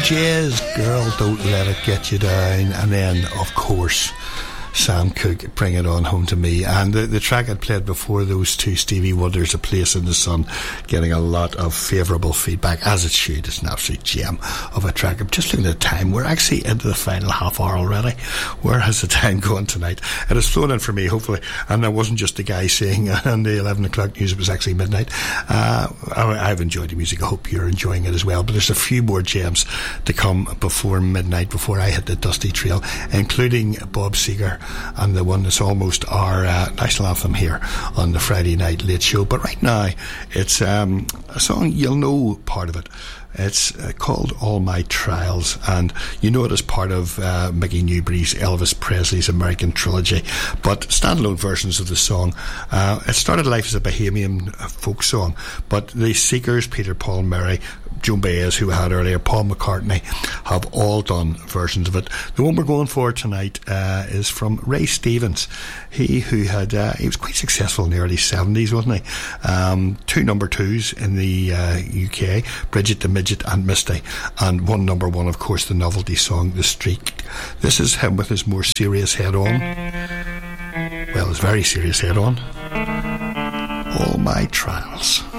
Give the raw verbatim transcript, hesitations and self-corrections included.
Jazz, Girl Don't Let It Get You Down, and then of course Sam Cooke, Bring It On Home to Me. And the, the track I'd played before those two, Stevie Wonder's A Place in the Sun, getting a lot of favourable feedback, as it should. It's an absolute gem of a track. I'm just looking at the time. We're actually into the final half hour already. Where has the time gone tonight? It has flown in for me, hopefully, and I wasn't just the guy saying on the eleven o'clock news it was actually midnight. Uh, I, I've enjoyed the music. I hope you're enjoying it as well. But there's a few more gems to come before midnight, before I hit the dusty trail, including Bob Seger and the one that's almost our uh, national anthem here on the Friday Night Late Show. But right now it's um, a song you'll know part of it. It's uh, called All My Trials, and you know it as part of uh, Mickey Newbury's Elvis Presley's American Trilogy, but standalone versions of the song. Uh, it started life as a Bahamian folk song, but the Seekers, Peter, Paul, Mary, Joan Baez, who we had earlier, Paul McCartney, have all done versions of it. The one we're going for tonight uh, is from Ray Stevens. He who had uh, he was quite successful in the early seventies, wasn't he? Um, two number twos in the uh, U K, Bridget the Midget and Misty, and one number one, of course, the novelty song The Streak. This is him with his more serious head on. Well, his very serious head on. All My Trials.